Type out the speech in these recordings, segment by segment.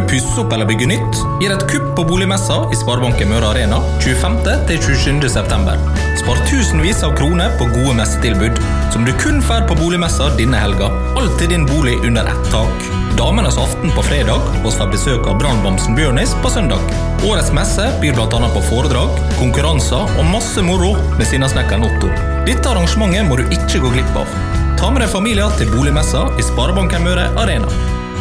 pusse opp eller bygge nytt, gir et kupp på boligmessa i Sparebanken Møre Arena 25. til 27. september. Spar tusenvis av kroner på gode messetilbud, som du kun får på boligmessa denne helga. Alltid din bolig under ett tak. Damenes aften på fredag, og får besøk av brannbamsen Bjørnis på søndag. Årets messe byr blant annet på foredrag, konkurranser og masse moro med sinnasnekkeren Otto. Dette arrangementet må du ikke gå glipp av. Ta med deg familier til boligmessa i Sparebanken Møre Arena.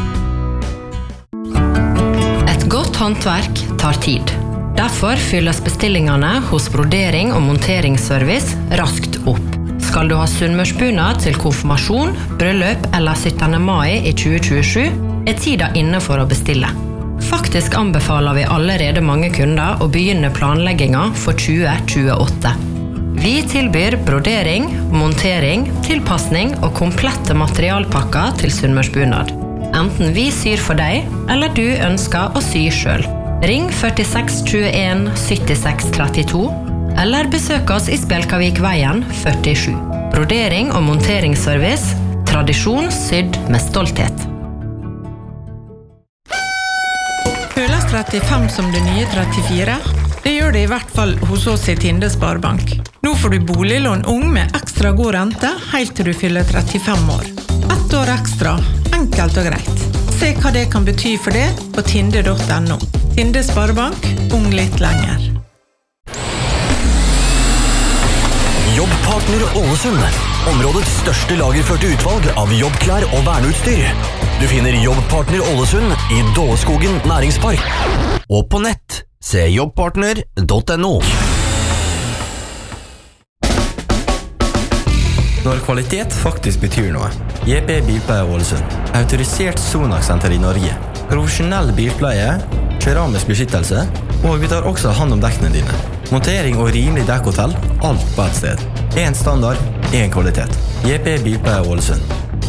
Et godt håndverk tar tid. Derfor fylles bestillingene hos Brodering og Monteringsservice raskt opp. Skal du ha sunnmørsbunad til konfirmasjon, bryllup eller 17. mai i 2027, tida inne for å bestille. Faktisk anbefaler vi allerede mange kunder å begynne planlegginga for 2028. Vi tilbyr brodering, montering, tilpassning og komplette materialpakker til sunnmørsbunad. Enten vi syr for deg, eller du ønsker å sy selv. Ring 46 21 76 32, eller besøk oss i Spjelkavik-veien 47. Brodering og monteringsservice, tradisjon sydd med stolthet. Føles 35 som det nye 34? Det gjør det i hvert fall hos oss i Tinde Sparebank. Nå får du boliglån ung med ekstra god rente helt til du fyller 35 år. 1 år ekstra, enkelt og greit. Se hva det kan bety for det på tinde.no. Tinde Sparebank, ung litt lenger. Jobbpartner Ålesund. Områdets største lagerførte utvalg av jobbklær og verneutstyr. Du finner Jobbpartner Ålesund i Dåleskogen Næringspark. Og på nett, se jobbpartner.no. Når kvalitet faktisk betyr noe. JP Bilpleie Ålesund. Autorisert Sonax-senter i Norge. Profesjonell bilpleie, keramisk beskyttelse, og vi tar også hand om dekkene dine. Montering og rimelig dekkhotell, alt på et sted. En standard, en kvalitet. JP Bilpleie Ålesund.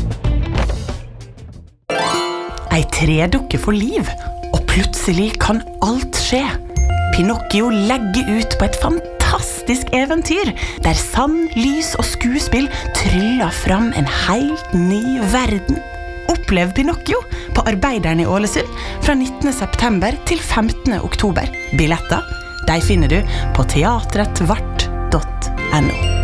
Ei tredukke for liv, og plutselig kan alt skje. Pinocchio legger ut på et fantastisk eventyr, der sand, lys og skuespill tryller fram en helt ny verden. Opplev Pinocchio på Arbeideren i Ålesund fra 19. september til 15. oktober. Billetter, de finner du på teatretvart.no.